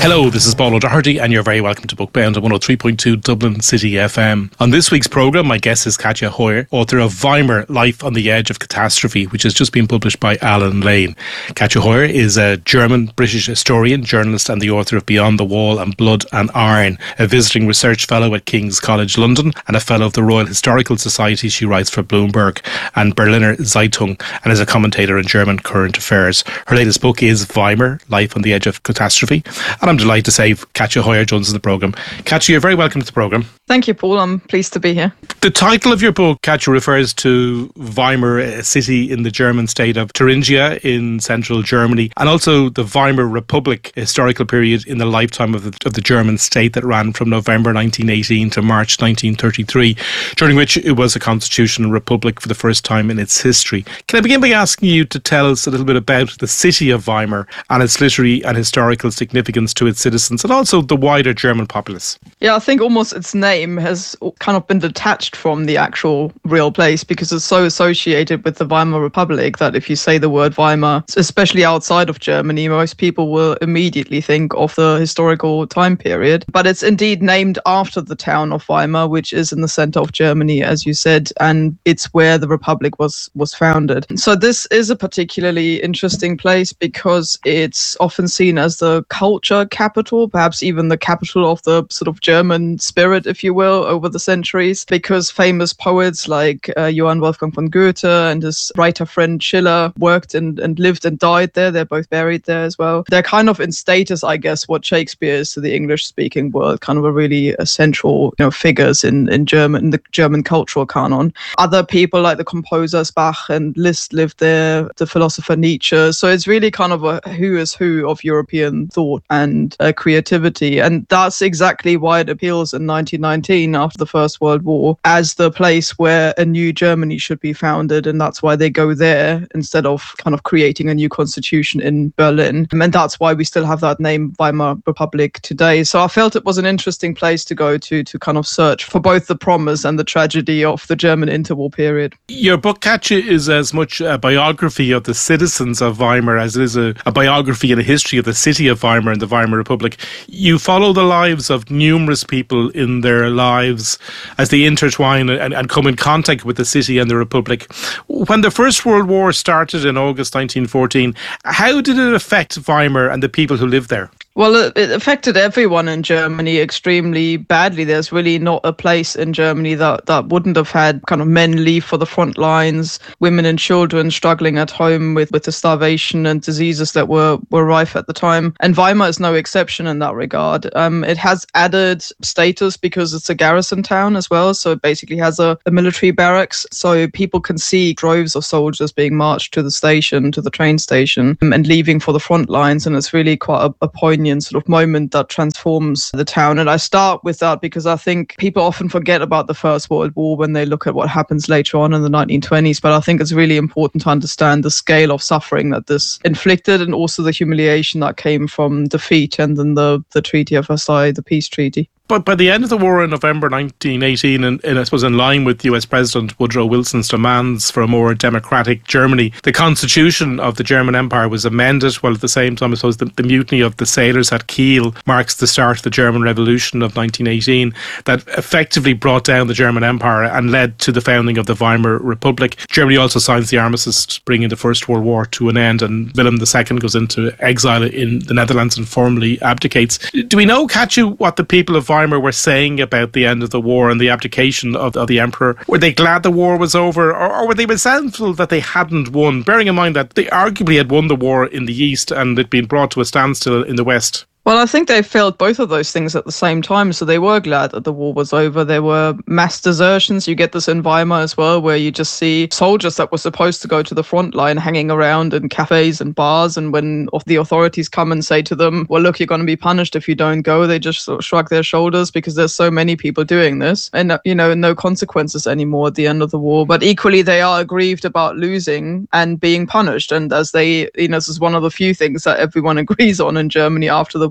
Hello, this is Paul O'Doherty and you're very welcome to Bookbound on 103.2 Dublin City FM. On this week's programme, my guest is Katja Hoyer, author of Weimar, Life on the Edge of Catastrophe, which has just been published by Allen Lane. Katja Hoyer is a German-British historian, journalist and the author of Beyond the Wall and Blood and Iron, a visiting research fellow at King's College London and a fellow of the Royal Historical Society. She writes for Bloomberg and Berliner Zeitung and is a commentator on German current affairs. Her latest book is Weimar, Life on the Edge of Catastrophe, and I'm delighted to say Katja Hoyer joins the programme. Katja, you're very welcome to the programme. Thank you, Paul. I'm pleased to be here. The title of your book, Katja, refers to Weimar, a city in the German state of Thuringia in central Germany, and also the Weimar Republic, a historical period in the lifetime of the German state that ran from November 1918 to March 1933, during which it was a constitutional republic for the first time in its history. Can I begin by asking you to tell us a little bit about the city of Weimar and its literary and historical significance to its citizens and also the wider German populace? Yeah, I think almost its name has kind of been detached from the actual real place because it's so associated with the Weimar Republic that if you say the word Weimar, especially outside of Germany, most people will immediately think of the historical time period. But it's indeed named after the town of Weimar, which is in the center of Germany, as you said, and it's where the Republic was founded. So this is a particularly interesting place because it's often seen as the culture capital, perhaps even the capital of the sort of German spirit, if you will, over the centuries, because famous poets like Johann Wolfgang von Goethe and his writer friend Schiller worked and lived and died there. They're both buried there as well. They're kind of in status, I guess, what Shakespeare is to the English-speaking world, kind of a really essential figures in the German cultural canon. Other people like the composers Bach and Liszt lived there, the philosopher Nietzsche. So it's really kind of a who is who of European thought and creativity. And that's exactly why it appeals in 1919 after the First World War as the place where a new Germany should be founded. And that's why they go there instead of kind of creating a new constitution in Berlin. And that's why we still have that name Weimar Republic today. So I felt it was an interesting place to go to kind of search for both the promise and the tragedy of the German interwar period. Your book, Katja, is as much a biography of the citizens of Weimar as it is a biography and a history of the city of Weimar and the Weimar Republic. You follow the lives of numerous people in their lives as they intertwine and come in contact with the city and the Republic. When the First World War started in August 1914, how did it affect Weimar and the people who lived there? Well, it affected everyone in Germany extremely badly. There's really not a place in Germany that wouldn't have had kind of men leave for the front lines, women and children struggling at home with the starvation and diseases that were rife at the time. And Weimar is no exception in that regard. It has added status because it's a garrison town as well. So it basically has a military barracks. So people can see droves of soldiers being marched to the station, to the train station, and leaving for the front lines. And it's really quite a poignant sort of moment that transforms the town. And I start with that because I think people often forget about the First World War when they look at what happens later on in the 1920s. But I think it's really important to understand the scale of suffering that this inflicted and also the humiliation that came from defeat and then the Treaty of Versailles, the peace treaty. But by the end of the war in November 1918, and I suppose in line with US President Woodrow Wilson's demands for a more democratic Germany, the constitution of the German Empire was amended, while at the same time, I suppose, the mutiny of the sailors at Kiel marks the start of the German Revolution of 1918 that effectively brought down the German Empire and led to the founding of the Weimar Republic. Germany also signs the armistice, bringing the First World War to an end, and Willem II goes into exile in the Netherlands and formally abdicates. Do we know, Katja, what the people of Weimar were saying about the end of the war and the abdication of the emperor? Were they glad the war was over, or were they resentful that they hadn't won, bearing in mind that they arguably had won the war in the East and it'd been brought to a standstill in the West? Well, I think they felt both of those things at the same time. So they were glad that the war was over. There were mass desertions. You get this in Weimar as well, where you just see soldiers that were supposed to go to the front line hanging around in cafes and bars. And when the authorities come and say to them, well, look, you're going to be punished if you don't go, they just sort of shrug their shoulders because there's so many people doing this. And, no consequences anymore at the end of the war. But equally, they are aggrieved about losing and being punished. And as this is one of the few things that everyone agrees on in Germany after the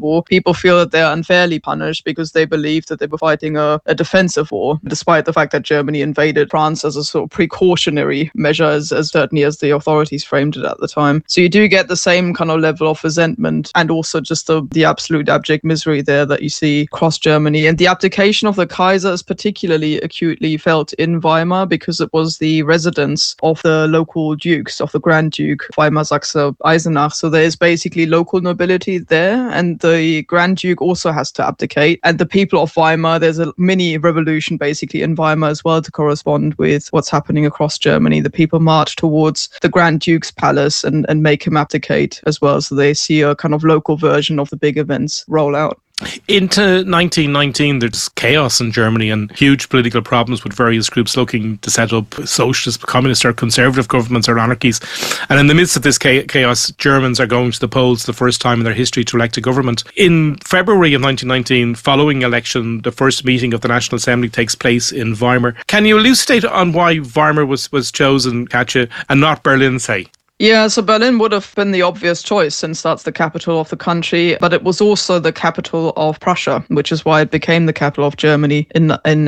War, people feel that they're unfairly punished because they believe that they were fighting a defensive war, despite the fact that Germany invaded France as a sort of precautionary measure, as certainly as the authorities framed it at the time. So you do get the same kind of level of resentment and also just the absolute abject misery there that you see across Germany. And the abdication of the Kaiser is particularly acutely felt in Weimar because it was the residence of the local dukes, of the Grand Duke Weimar Sachse Eisenach. So there is basically local nobility there, and the Grand Duke also has to abdicate. And the people of Weimar, there's a mini revolution basically in Weimar as well to correspond with what's happening across Germany. The people march towards the Grand Duke's palace and make him abdicate as well. So they see a kind of local version of the big events roll out. Into 1919, there's chaos in Germany and huge political problems with various groups looking to set up socialist, communist or conservative governments or anarchies. And in the midst of this chaos, Germans are going to the polls for the first time in their history to elect a government. In February of 1919, following election, the first meeting of the National Assembly takes place in Weimar. Can you elucidate on why Weimar was chosen, Katja, and not Berlin, say? Yeah, so Berlin would have been the obvious choice since that's the capital of the country, but it was also the capital of Prussia, which is why it became the capital of Germany in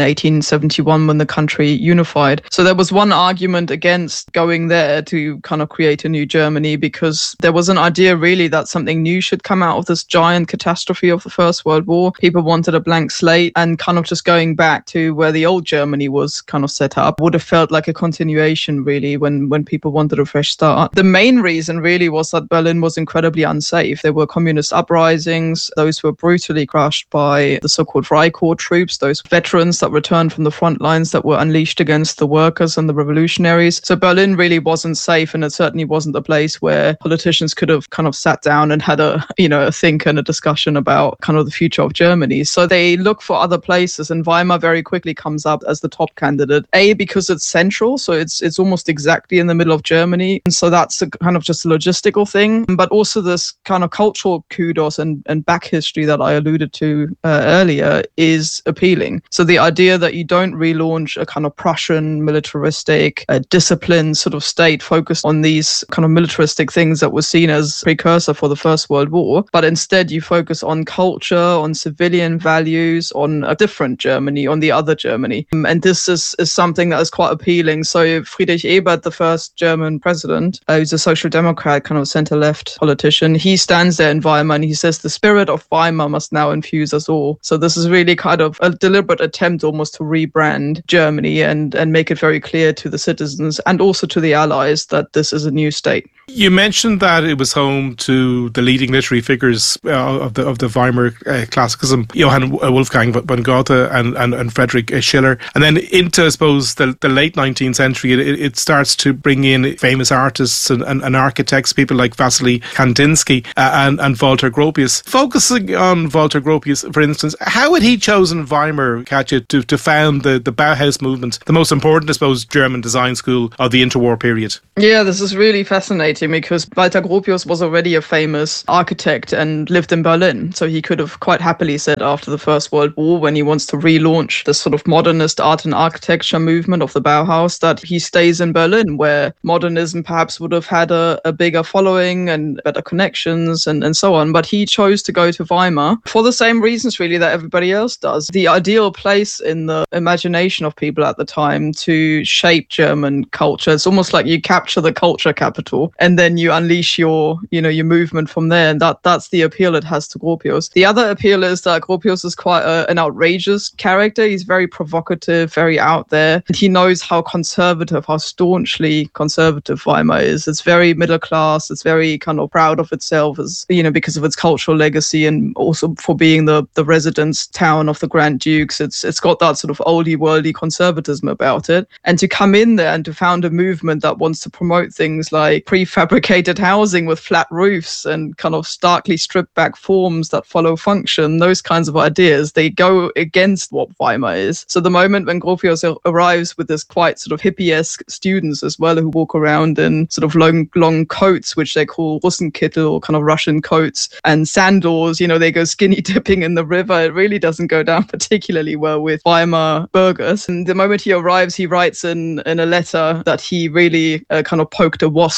1871 when the country unified. So there was one argument against going there to kind of create a new Germany, because there was an idea really that something new should come out of this giant catastrophe of the First World War. People wanted a blank slate, and kind of just going back to where the old Germany was kind of set up would have felt like a continuation really when people wanted a fresh start. The main reason really was that Berlin was incredibly unsafe. There were communist uprisings. Those were brutally crushed by the so-called Freikorps troops, those veterans that returned from the front lines that were unleashed against the workers and the revolutionaries. So Berlin really wasn't safe, and it certainly wasn't a place where politicians could have kind of sat down and had a think and a discussion about kind of the future of Germany. So they look for other places, and Weimar very quickly comes up as the top candidate. A, because it's central, so it's almost exactly in the middle of Germany, and so that's a kind of just a logistical thing, but also this kind of cultural kudos and back history that I alluded to earlier is appealing. So the idea that you don't relaunch a kind of Prussian militaristic disciplined sort of state focused on these kind of militaristic things that were seen as precursor for the First World War, but instead you focus on culture, on civilian values, on a different Germany, on the other Germany. And this is something that is quite appealing. So Friedrich Ebert, the first German president, who's a social democrat, kind of center-left politician, he stands there in Weimar and he says the spirit of Weimar must now infuse us all. So this is really kind of a deliberate attempt almost to rebrand Germany and make it very clear to the citizens and also to the allies that this is a new state. You mentioned that it was home to the leading literary figures of the Weimar classicism, Johann Wolfgang von Goethe and Friedrich Schiller. And then into, I suppose, the late 19th century, it starts to bring in famous artists and architects, people like Vasily Kandinsky and Walter Gropius. Focusing on Walter Gropius, for instance, how had he chosen Weimar, Katja, to found the Bauhaus movement, the most important, I suppose, German design school of the interwar period? Yeah, this is really fascinating because Walter Gropius was already a famous architect and lived in Berlin. So he could have quite happily said after the First World War, when he wants to relaunch this sort of modernist art and architecture movement of the Bauhaus, that he stays in Berlin, where modernism perhaps would have had a bigger following and better connections and so on. But he chose to go to Weimar for the same reasons really that everybody else does. The ideal place in the imagination of people at the time to shape German culture. It's almost like you capture the culture capital and then you unleash your movement from there. And that's the appeal it has to Gropius. The other appeal is that Gropius is quite an outrageous character. He's very provocative, very out there. And he knows how conservative, how staunchly conservative Weimar is. It's very middle class. It's very kind of proud of itself as, because of its cultural legacy and also for being the residence town of the Grand Dukes. It's got that sort of oldie worldy conservatism about it. And to come in there and to found a movement that wants to promote things like prefabricated housing with flat roofs and kind of starkly stripped back forms that follow function, those kinds of ideas, they go against what Weimar is. So the moment when Gropius arrives with this quite sort of hippie-esque students as well, who walk around in sort of long coats, which they call Russenkittel, or kind of Russian coats, and sandals, they go skinny dipping in the river, it really doesn't go down particularly well with Weimar burghers. And the moment he arrives, he writes in a letter that he really kind of poked a wasp's nest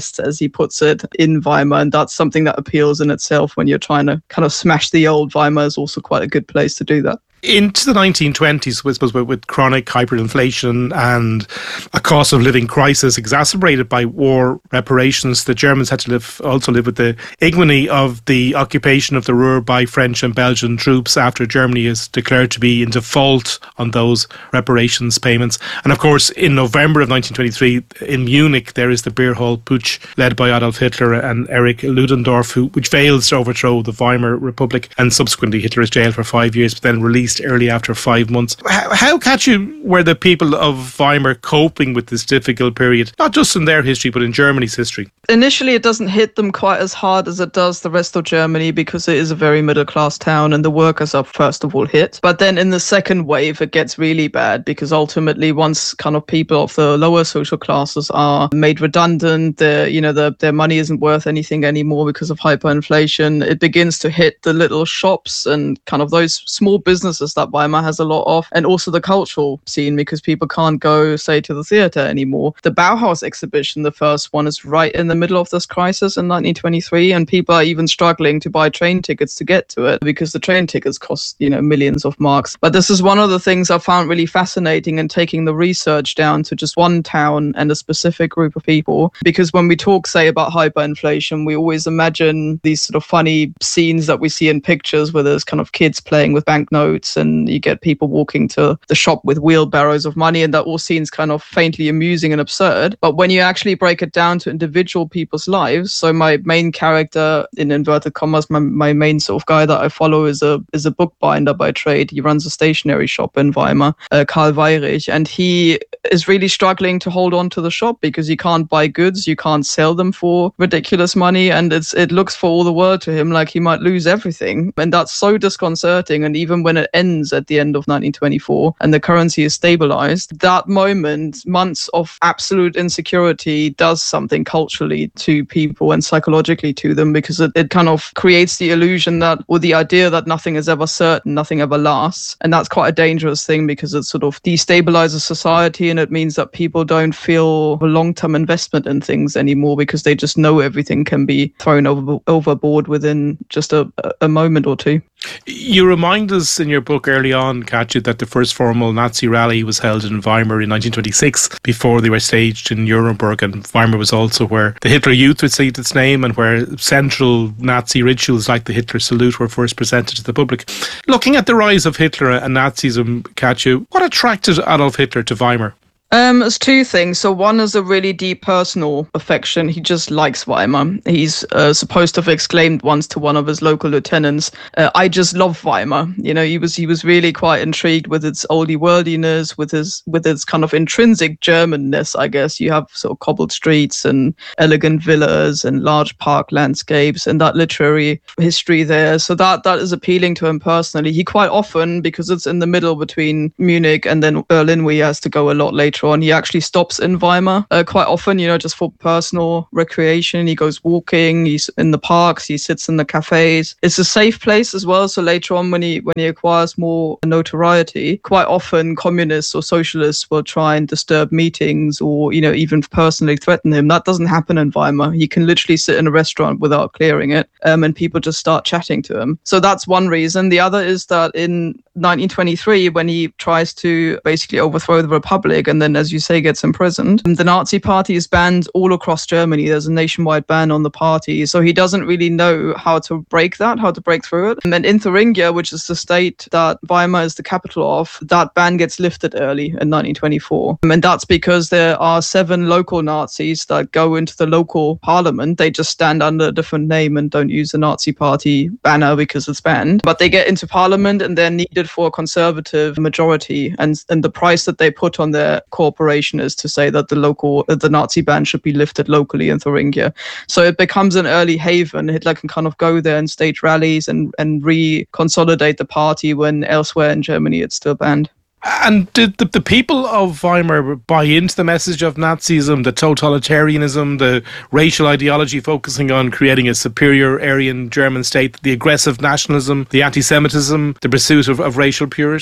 nest, as he puts it, in Weimar. And that's something that appeals in itself when you're trying to kind of smash the old. Weimar is also quite a good place to do that. Into the 1920s, I suppose, with chronic hyperinflation and a cost of living crisis exacerbated by war reparations, the Germans had to also live with the ignominy of the occupation of the Ruhr by French and Belgian troops after Germany is declared to be in default on those reparations payments. And of course, in November of 1923, in Munich, there is the Beer Hall Putsch led by Adolf Hitler and Erich Ludendorff, which fails to overthrow the Weimar Republic, and subsequently Hitler is jailed for 5 years, but then released early after 5 months. How, Katja, were the people of Weimar coping with this difficult period, not just in their history, but in Germany's history? Initially, it doesn't hit them quite as hard as it does the rest of Germany, because it is a very middle-class town and the workers are first of all hit. But then in the second wave, it gets really bad, because ultimately once kind of people of the lower social classes are made redundant, their money isn't worth anything anymore because of hyperinflation, it begins to hit the little shops and kind of those small businesses that Weimar has a lot of, and also the cultural scene, because people can't go, say, to the theatre anymore. The Bauhaus exhibition, the first one, is right in the middle of this crisis in 1923, and people are even struggling to buy train tickets to get to it, because the train tickets cost, millions of marks. But this is one of the things I found really fascinating in taking the research down to just one town and a specific group of people, because when we talk, say, about hyperinflation, we always imagine these sort of funny scenes that we see in pictures where there's kind of kids playing with banknotes and you get people walking to the shop with wheelbarrows of money, and that all seems kind of faintly amusing and absurd. But when you actually break it down to individual people's lives, so my main character, in inverted commas, my main sort of guy that I follow is a bookbinder by trade. He runs a stationery shop in Weimar, Karl Weyrich, and he is really struggling to hold on to the shop because you can't buy goods, you can't sell them for ridiculous money, and it looks for all the world to him like he might lose everything. And that's so disconcerting. And even when it ends at the end of 1924 and the currency is stabilized, that moment, months of absolute insecurity, does something culturally to people and psychologically to them, because it kind of creates the illusion that, or the idea that nothing is ever certain, nothing ever lasts. And that's quite a dangerous thing, because it sort of destabilizes society, and it means that people don't feel a long-term investment in things anymore, because they just know everything can be thrown overboard within just a moment or two. You remind us in your book early on, Katja, that the first formal Nazi rally was held in Weimar in 1926 before they were staged in Nuremberg, and Weimar was also where the Hitler Youth received its name and where central Nazi rituals like the Hitler salute were first presented to the public. Looking at the rise of Hitler and Nazism, Katja, what attracted Adolf Hitler to Weimar? There's two things. So one is a really deep personal affection. He just likes Weimar. He's supposed to have exclaimed once to one of his local lieutenants, "I just love Weimar." He was really quite intrigued with its oldie worldiness, with its kind of intrinsic Germanness, I guess. You have sort of cobbled streets and elegant villas and large park landscapes and that literary history there. So that is appealing to him personally. He quite often, because it's in the middle between Munich and then Berlin, where he has to go a lot later on, he actually stops in Weimar quite often, just for personal recreation. He goes walking, he's in the parks, he sits in the cafes. It's a safe place as well. So later on, when he acquires more notoriety, quite often communists or socialists will try and disturb meetings or, even personally threaten him. That doesn't happen in Weimar. He can literally sit in a restaurant without clearing it, and people just start chatting to him. So that's one reason. The other is that in 1923, when he tries to basically overthrow the Republic and then, as you say, gets imprisoned, the Nazi party is banned all across Germany. There's a nationwide ban on the party. So he doesn't really know how to break through it. And in Thuringia, which is the state that Weimar is the capital of, that ban gets lifted early in 1924. And that's because there are 7 local Nazis that go into the local parliament. They just stand under a different name and don't use the Nazi party banner because it's banned. But they get into parliament and they're needed for a conservative majority. And the price that they put on their corporation is to say that the Nazi ban should be lifted locally in Thuringia. So it becomes an early haven. Hitler can kind of go there and stage rallies and reconsolidate the party when elsewhere in Germany it's still banned. And did the people of Weimar buy into the message of Nazism, the totalitarianism, the racial ideology focusing on creating a superior Aryan German state, the aggressive nationalism, the anti-Semitism, the pursuit of racial purity?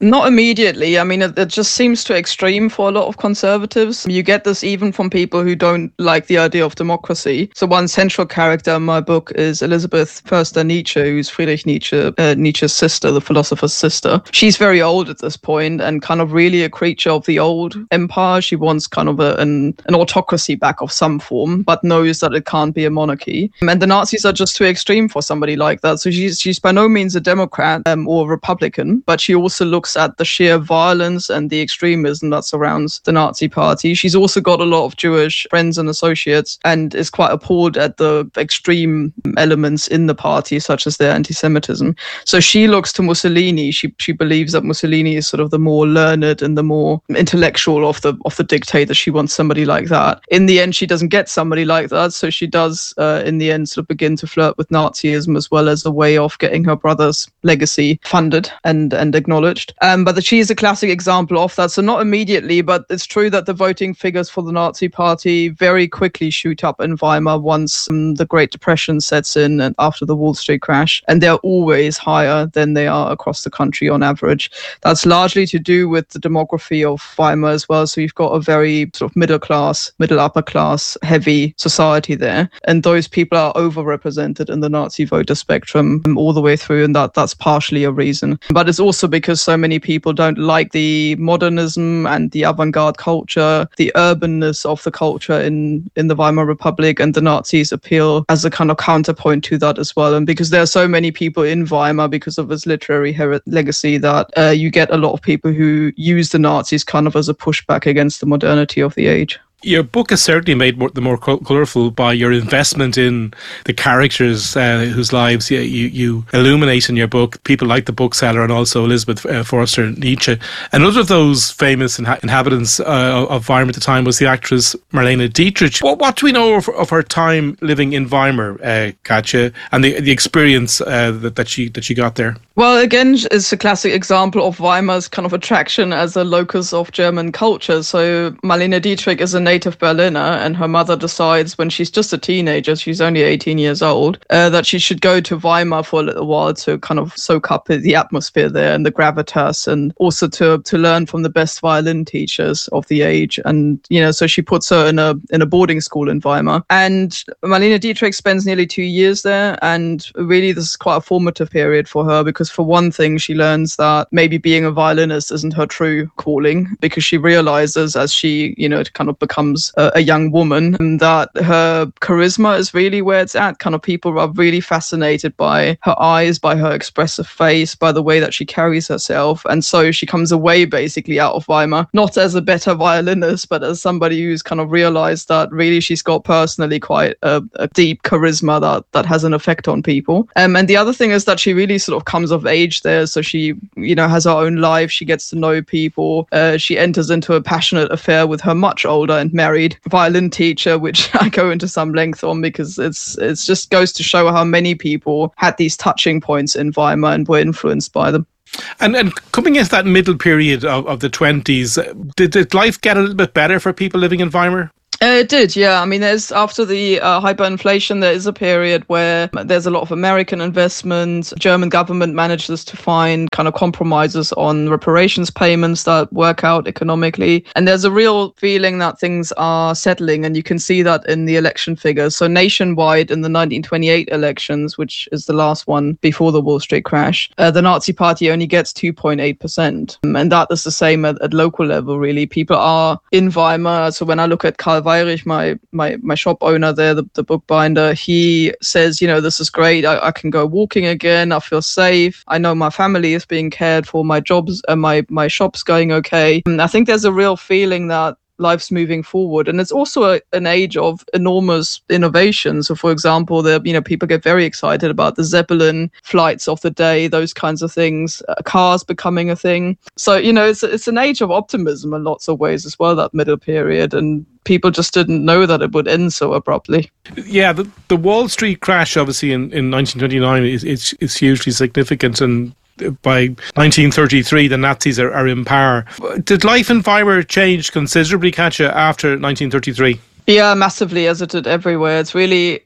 Not immediately. I mean, it just seems too extreme for a lot of conservatives. You get this even from people who don't like the idea of democracy. So one central character in my book is Elizabeth Förster-Nietzsche, who's Friedrich Nietzsche, Nietzsche's sister, the philosopher's sister. She's very old at this point and kind of really a creature of the old empire. She wants kind of an autocracy back of some form, but knows that it can't be a monarchy. And the Nazis are just too extreme for somebody like that. So she's by no means a Democrat or a Republican, but she also looks at the sheer violence and the extremism that surrounds the Nazi party. She's also got a lot of Jewish friends and associates and is quite appalled at the extreme elements in the party, such as their anti-Semitism. So she looks to Mussolini. She believes that Mussolini is sort of the more learned and the more intellectual of the dictator. She wants somebody like that. In the end, she doesn't get somebody like that. So she does, in the end, sort of begin to flirt with Nazism as well as a way of getting her brother's legacy funded and acknowledged. But she is a classic example of that. So not immediately, but it's true that the voting figures for the Nazi party very quickly shoot up in Weimar once the Great Depression sets in and after the Wall Street crash. And they're always higher than they are across the country on average. That's largely to do with the demography of Weimar as well. So you've got a very sort of middle class, middle upper class heavy society there. And those people are overrepresented in the Nazi voter spectrum all the way through. And that's partially a reason. But it's also because so many people don't like the modernism and the avant-garde culture, the urbanness of the culture in the Weimar Republic, and the Nazis appeal as a kind of counterpoint to that as well. And because there are so many people in Weimar because of its literary legacy that you get a lot of people who use the Nazis kind of as a pushback against the modernity of the age. Your book is certainly made more colourful by your investment in the characters whose lives you illuminate in your book. People like the bookseller and also Elizabeth Förster-Nietzsche. Another of those famous inhabitants of Weimar at the time was the actress Marlene Dietrich. What do we know of her time living in Weimar, Katja, and the experience that she got there? Well, again, it's a classic example of Weimar's kind of attraction as a locus of German culture. So Marlene Dietrich is a native Berliner, and her mother decides when she's just a teenager, she's only 18 years old, that she should go to Weimar for a little while to kind of soak up the atmosphere there and the gravitas, and also to learn from the best violin teachers of the age. And, so she puts her in a boarding school in Weimar. And Marlene Dietrich spends nearly 2 years there. And really, this is quite a formative period for her because, for one thing, she learns that maybe being a violinist isn't her true calling, because she realizes as she, kind of becomes a young woman, that her charisma is really where it's at. Kind of people are really fascinated by her eyes, by her expressive face, by the way that she carries herself. And so she comes away basically out of Weimar, not as a better violinist, but as somebody who's kind of realized that really she's got personally quite a deep charisma that has an effect on people. And the other thing is that she really sort of comes of age there. So she, has her own life. She gets to know people. She enters into a passionate affair with her much older and married violin teacher, which I go into some length on because it's just goes to show how many people had these touching points in Weimar and were influenced by them. And coming into that middle period of the 20s, did life get a little bit better for people living in Weimar? It did, yeah. I mean, there's after the hyperinflation, there is a period where there's a lot of American investment. German government manages to find kind of compromises on reparations payments that work out economically. And there's a real feeling that things are settling, and you can see that in the election figures. So nationwide in the 1928 elections, which is the last one before the Wall Street crash, the Nazi party only gets 2.8%. And that is the same at local level, really. People are in Weimar. So when I look at Karl Weyrich, my shop owner there, the bookbinder, he says, this is great. I can go walking again. I feel safe. I know my family is being cared for. My jobs and my shop's going okay. And I think there's a real feeling that life's moving forward, and it's also an age of enormous innovation. So, for example, people get very excited about the Zeppelin flights of the day, those kinds of things. Cars becoming a thing. So, it's an age of optimism in lots of ways as well. That middle period, and people just didn't know that it would end so abruptly. Yeah, the Wall Street crash, obviously in 1929, is hugely significant, and by 1933, the Nazis are in power. Did life in Weimar change considerably, Katja, after 1933? Yeah, massively, as it did everywhere. It's really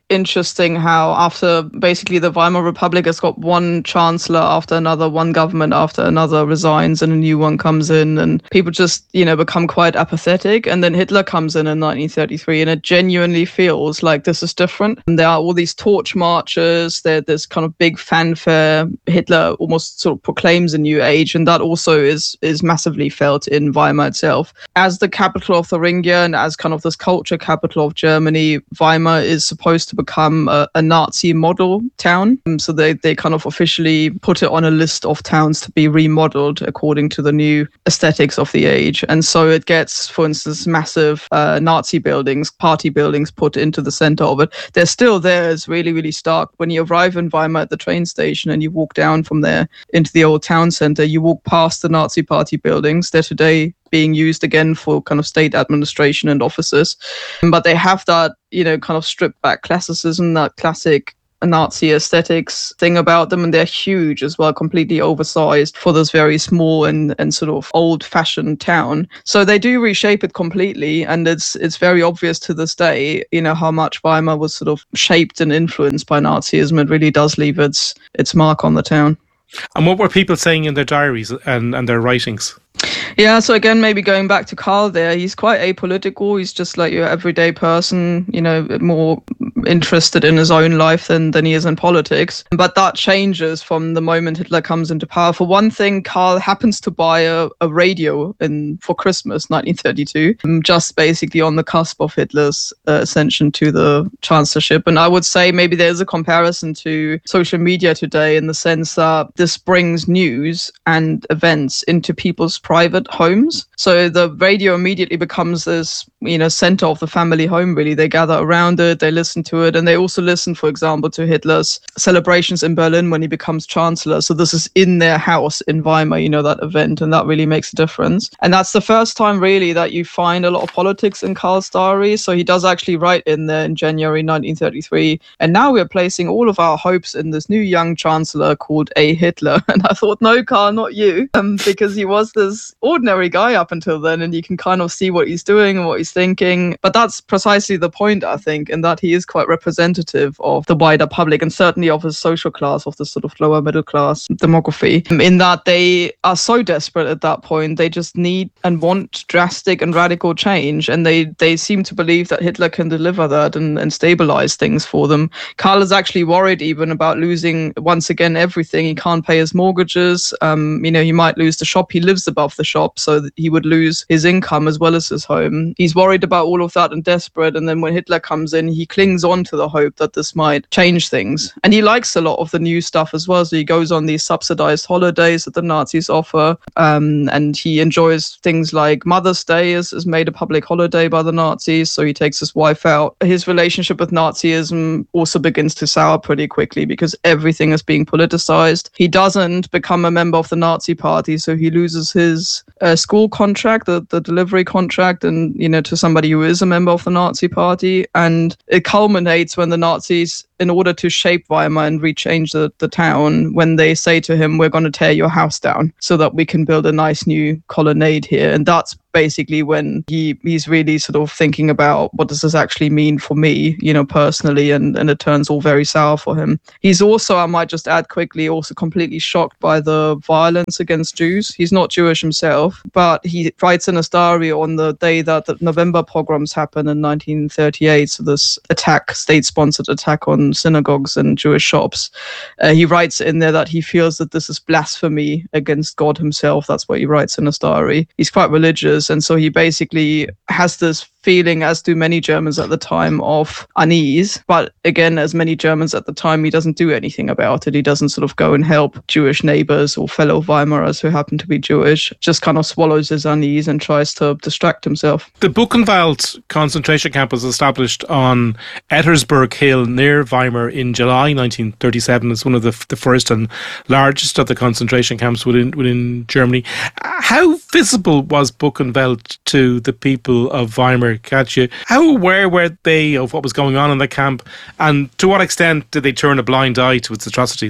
interesting how after basically the Weimar Republic has got one chancellor after another, one government after another resigns and a new one comes in, and people just, become quite apathetic. And then Hitler comes in 1933, and it genuinely feels like this is different. And there are all these torch marches, there's kind of big fanfare. Hitler almost sort of proclaims a new age, and that also is massively felt in Weimar itself. As the capital of Thuringia and as kind of this culture capital of Germany, Weimar is supposed to become a Nazi model town. So they kind of officially put it on a list of towns to be remodeled according to the new aesthetics of the age. And so it gets, for instance, massive Nazi buildings, party buildings put into the center of it. They're still there. It's really, really stark. When you arrive in Weimar at the train station and you walk down from there into the old town center, you walk past the Nazi party buildings. They're today being used again for kind of state administration and offices. But they have that, kind of stripped back classicism, that classic Nazi aesthetics thing about them, and they're huge as well, completely oversized for this very small and sort of old-fashioned town. So they do reshape it completely, and it's very obvious to this day, how much Weimar was sort of shaped and influenced by Nazism. It really does leave its mark on the town. And what were people saying in their diaries and their writings? Yeah, so again, maybe going back to Karl there, he's quite apolitical. He's just like your everyday person, more interested in his own life than he is in politics. But that changes from the moment Hitler comes into power. For one thing, Karl happens to buy a radio for Christmas 1932, just basically on the cusp of Hitler's ascension to the chancellorship. And I would say maybe there's a comparison to social media today in the sense that this brings news and events into people's private homes. So the radio immediately becomes this, center of the family home, really. They gather around it, they listen to it, and they also listen, for example, to Hitler's celebrations in Berlin when he becomes chancellor. So this is in their house in Weimar, that event, and that really makes a difference. And that's the first time, really, that you find a lot of politics in Karl's diary. So he does actually write in there in January 1933, and now we're placing all of our hopes in this new young chancellor called A. Hitler. And I thought, no, Karl, not you, because he was this ordinary guy up until then, and you can kind of see what he's doing and what he's thinking. But that's precisely the point, I think, in that he is quite representative of the wider public and certainly of his social class, of the sort of lower middle class demography, in that they are so desperate at that point. They just need and want drastic and radical change, and they seem to believe that Hitler can deliver that and stabilize things for them. Karl is actually worried even about losing, once again, everything. He can't pay his mortgages. He might lose the shop. He lives above the shop, so that he would lose his income as well as his home. He's worried about all of that and desperate. And then when Hitler comes in, he clings on to the hope that this might change things. And he likes a lot of the new stuff as well. So he goes on these subsidized holidays that the Nazis offer. And he enjoys things like Mother's Day is made a public holiday by the Nazis. So he takes his wife out. His relationship with Nazism also begins to sour pretty quickly because everything is being politicized. He doesn't become a member of the Nazi party, so he loses his school contract, the delivery contract, and to somebody who is a member of the Nazi party. And it culminates when the Nazis, in order to shape Weimar and rechange the town, when they say to him, we're going to tear your house down so that we can build a nice new colonnade here. And that's basically when he's really sort of thinking about what does this actually mean for me, personally, and it turns all very sour for him. He's also, I might just add quickly, also completely shocked by the violence against Jews. He's not Jewish himself, but he writes in his diary on the day that the November pogroms happened in 1938, so this state-sponsored attack on synagogues and Jewish shops. He writes in there that he feels that this is blasphemy against God himself. That's what he writes in his diary. He's quite religious, and so he basically has this feeling, as do many Germans at the time, of unease. But again, as many Germans at the time, he doesn't do anything about it. He doesn't sort of go and help Jewish neighbors or fellow Weimarers who happen to be Jewish, just kind of swallows his unease and tries to distract himself. The Buchenwald concentration camp was established on Ettersburg Hill near Weimar in July 1937. It's one of the first and largest of the concentration camps within Germany. How visible was Buchenwald to the people of Weimar, Katja? How aware were they of what was going on in the camp, and to what extent did they turn a blind eye to its atrocities?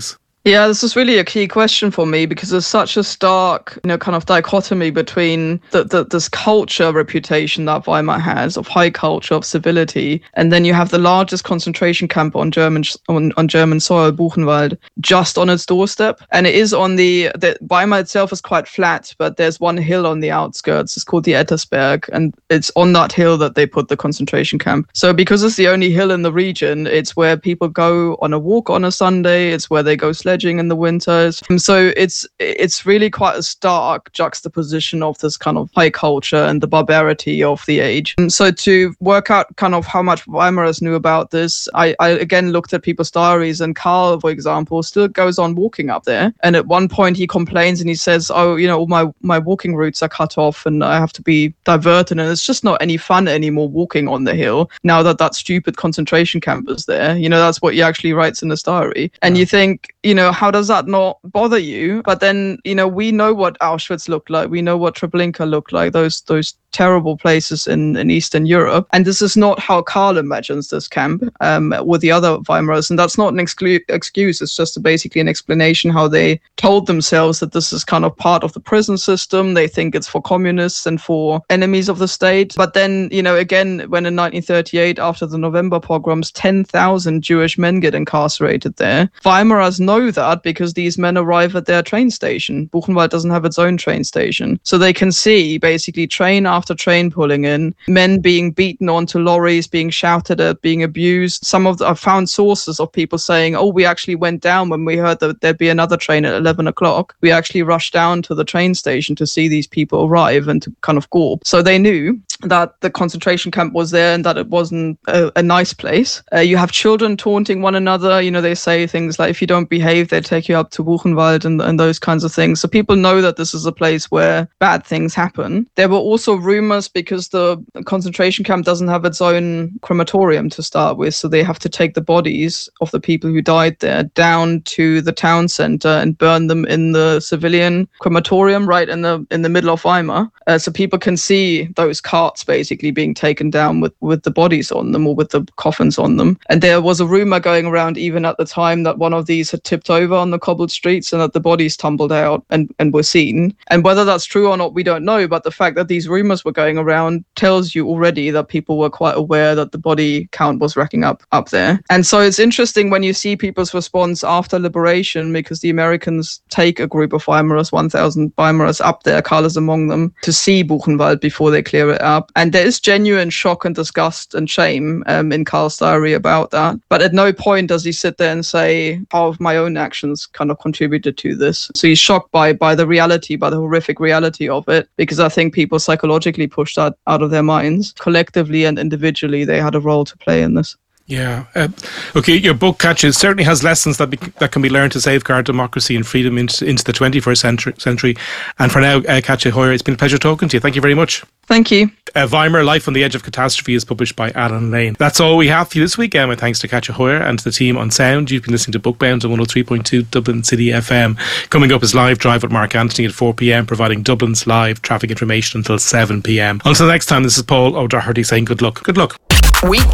Yeah, this is really a key question for me because there's such a stark, kind of dichotomy between this culture reputation that Weimar has of high culture, of civility, and then you have the largest concentration camp on German soil, Buchenwald, just on its doorstep. And it is on the Weimar itself is quite flat, but there's one hill on the outskirts. It's called the Ettersberg, and it's on that hill that they put the concentration camp. So because it's the only hill in the region, it's where people go on a walk on a Sunday. It's where they go sledging in the winters. So it's really quite a stark juxtaposition of this kind of high culture and the barbarity of the age. And so to work out kind of how much Weimarers knew about this, I again looked at people's diaries, and Karl, for example, still goes on walking up there. And at one point he complains and he says, all my walking routes are cut off and I have to be diverted, and it's just not any fun anymore walking on the hill now that stupid concentration camp is there. That's what he actually writes in his diary. And you think, how does that not bother you? But then, we know what Auschwitz looked like. We know what Treblinka looked like, those terrible places in Eastern Europe. And this is not how Karl imagines this camp with the other Weimarers. And that's not an excuse. It's just basically an explanation how they told themselves that this is kind of part of the prison system. They think it's for communists and for enemies of the state. But then, again, when in 1938, after the November pogroms, 10,000 Jewish men get incarcerated there. Weimarers know that because these men arrive at their train station. Buchenwald doesn't have its own train station. So they can see basically train after train pulling in, men being beaten onto lorries, being shouted at, being abused. I've found sources of people saying, we actually went down when we heard that there'd be another train at 11 o'clock. We actually rushed down to the train station to see these people arrive and to kind of gawp. So they knew that the concentration camp was there and that it wasn't a nice place. You have children taunting one another. They say things like, if you don't behave, they take you up to Buchenwald and those kinds of things. So people know that this is a place where bad things happen. There were also rumors because the concentration camp doesn't have its own crematorium to start with. So they have to take the bodies of the people who died there down to the town center and burn them in the civilian crematorium right in the middle of Weimar. So people can see those carts basically being taken down with the bodies on them or with the coffins on them. And there was a rumor going around even at the time that one of these had tipped over on the cobbled streets and that the bodies tumbled out and were seen. And whether that's true or not, we don't know. But the fact that these rumors were going around tells you already that people were quite aware that the body count was racking up there. And so it's interesting when you see people's response after liberation, because the Americans take a group of Weimarers, 1,000 Weimarers up there, Karl is among them, to see Buchenwald before they clear it up. And there is genuine shock and disgust and shame in Karl's diary about that. But at no point does he sit there and say, how have my own actions kind of contributed to this? So he's shocked by the reality, by the horrific reality of it, because I think people psychologically push that out of their minds. Collectively and individually, they had a role to play in this. Yeah. Okay, your book, Katja, certainly has lessons that can be learned to safeguard democracy and freedom into the 21st century. And for now, Katja Hoyer, it's been a pleasure talking to you. Thank you very much. Thank you. Weimar, Life on the Edge of Catastrophe is published by Alan Lane. That's all we have for you this week. My thanks to Katja Hoyer and to the team on sound. You've been listening to Bookbound on 103.2 Dublin City FM. Coming up is Live Drive with Mark Anthony at 4 p.m, providing Dublin's live traffic information until 7 p.m. Until next time, this is Paul O'Doherty saying good luck. Good luck. Weekday